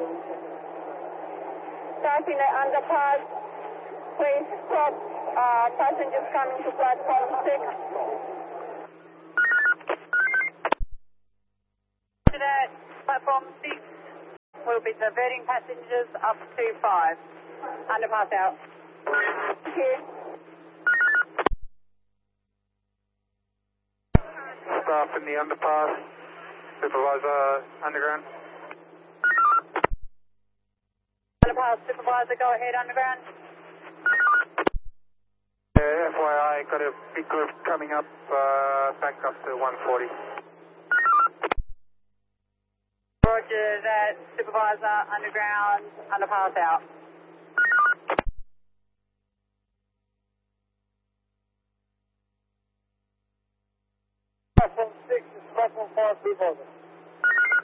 Passing the underpass. Please stop. Passengers coming to platform 6. At platform 6 will be diverting passengers up to 5. Underpass out. Thank you. Staff in the underpass. Supervisor underground. Underpass supervisor, go ahead underground. FYI, got a big group coming up, back up to 140. Roger that, supervisor underground, underpass out. Platform 6 is platform 5 supervisor.